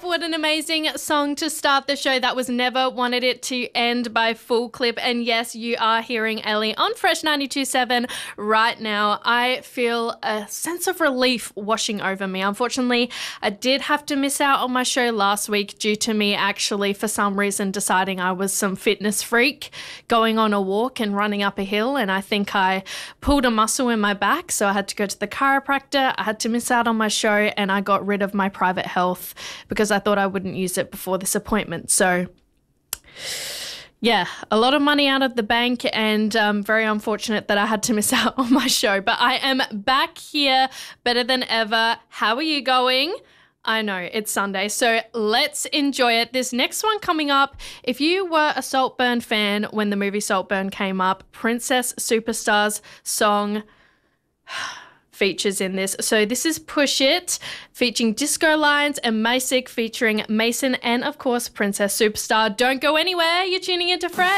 what an amazing song to start the show. That was Never Wanted It to End by Full Clip. And yes, you are hearing Ellie on Fresh 92.7 right now. I feel a sense of relief washing over me. Unfortunately, I did have to miss out on my show last week due to me actually, for some reason, deciding I was some fitness freak going on a walk and running up a hill. And I think I pulled a muscle in my back. So I had to go to the chiropractor. I had to miss out on my show and I got rid of my private health because I thought I wouldn't use it before this appointment. So yeah, a lot of money out of the bank and very unfortunate that I had to miss out on my show. But I am back here better than ever. How are you going? I know, it's Sunday, so let's enjoy it. This next one coming up, if you were a Saltburn fan when the movie Saltburn came up, Princess Superstar's song features in this. So this is Push It, featuring Disco Lines and Masick featuring Mason and, of course, Princess Superstar. Don't go anywhere. You're tuning into Fresh.